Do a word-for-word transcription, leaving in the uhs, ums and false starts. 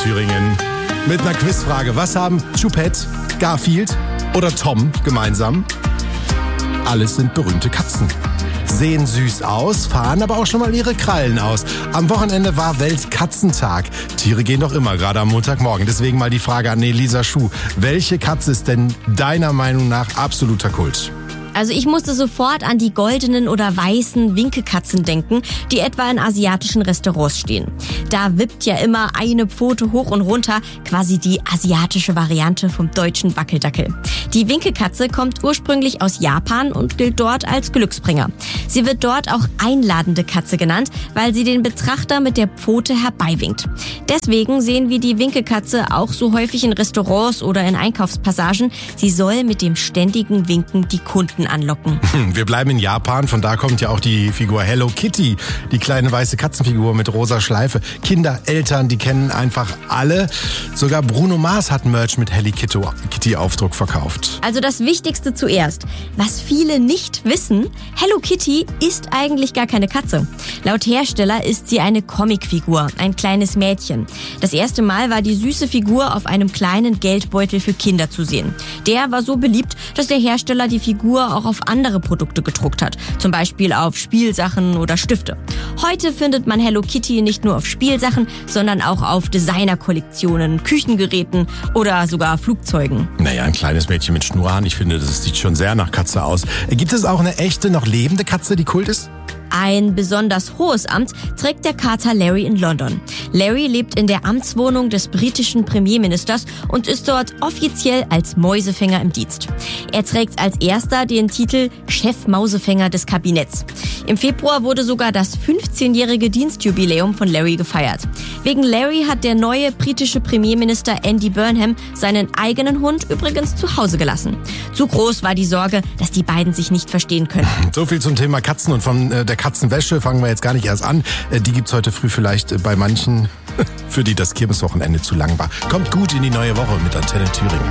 Thüringen. Mit einer Quizfrage. Was haben Choupette, Garfield oder Tom gemeinsam? Alles sind berühmte Katzen. Sehen süß aus, fahren aber auch schon mal ihre Krallen aus. Am Wochenende war Weltkatzentag. Tiere gehen doch immer, gerade am Montagmorgen. Deswegen mal die Frage an Elisa Schuh. Welche Katze ist denn deiner Meinung nach absoluter Kult? Also ich musste sofort an die goldenen oder weißen Winkekatzen denken, die etwa in asiatischen Restaurants stehen. Da wippt ja immer eine Pfote hoch und runter, quasi die asiatische Variante vom deutschen Wackeldackel. Die Winkekatze kommt ursprünglich aus Japan und gilt dort als Glücksbringer. Sie wird dort auch einladende Katze genannt, weil sie den Betrachter mit der Pfote herbeiwinkt. Deswegen sehen wir die Winkekatze auch so häufig in Restaurants oder in Einkaufspassagen. Sie soll mit dem ständigen Winken die Kunden anlocken. Wir bleiben in Japan, von da kommt ja auch die Figur Hello Kitty, die kleine weiße Katzenfigur mit rosa Schleife. Kinder, Eltern, die kennen einfach alle. Sogar Bruno Mars hat Merch mit Hello Kitty Aufdruck verkauft. Also das Wichtigste zuerst. Was viele nicht wissen, Hello Kitty ist eigentlich gar keine Katze. Laut Hersteller ist sie eine Comicfigur, ein kleines Mädchen. Das erste Mal war die süße Figur auf einem kleinen Geldbeutel für Kinder zu sehen. Der war so beliebt, dass der Hersteller die Figur auch auf andere Produkte gedruckt hat. Zum Beispiel auf Spielsachen oder Stifte. Heute findet man Hello Kitty nicht nur auf Spielsachen, sondern auch auf Designerkollektionen, Küchengeräten oder sogar Flugzeugen. Naja, ein kleines Mädchen mit Schnurrhahn, ich finde, das sieht schon sehr nach Katze aus. Gibt es auch eine echte, noch lebende Katze, die Kult ist? Ein besonders hohes Amt trägt der Kater Larry in London. Larry lebt in der Amtswohnung des britischen Premierministers und ist dort offiziell als Mäusefänger im Dienst. Er trägt als erster den Titel Chef-Mausefänger des Kabinetts. Im Februar wurde sogar das fünfzehnjährige Dienstjubiläum von Larry gefeiert. Wegen Larry hat der neue britische Premierminister Andy Burnham seinen eigenen Hund übrigens zu Hause gelassen. Zu groß war die Sorge, dass die beiden sich nicht verstehen können. So viel zum Thema Katzen und von äh, der Katzenwäsche fangen wir jetzt gar nicht erst an. Äh, die gibt's heute früh vielleicht äh, bei manchen, für die das Kirmeswochenende zu lang war. Kommt gut in die neue Woche mit Antenne Thüringen.